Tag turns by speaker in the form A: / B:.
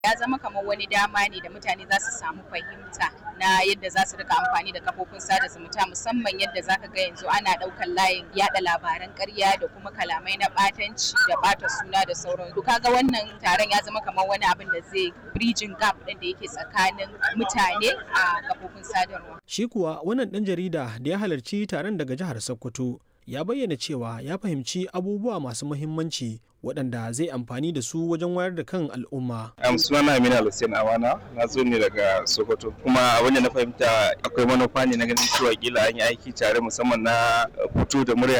A: Ya zama kamar wani dama ne da mutane za su samu fahimta na yadda za su rika amfani da kafofin sada zumunta, musamman yadda za ka ga yanzu ana ɗaukar layin yada labaran ƙarya da kuma kalamai na ɓatanci da ɓata suna da sauran. To kaga wannan taron ya zama kamar wani abin da zai bridging gap ɗin da yake tsakanin mutane a kafofin sadarwa.
B: Shi kuwa wannan ɗan jarida da ya halarci taron daga jihar Sokoto ya bayyana cewa ya fahimci abubuwa masu muhimmanci waɗanda zai amfani da su wajen wayar da kan al'umma.
C: Sunana Amina Hussein Awana, na zo ne daga Sokoto. Kuma abin da na fahimta akwai manufa ne na ganin cewa kila an yi aiki tare, musamman na fito da murya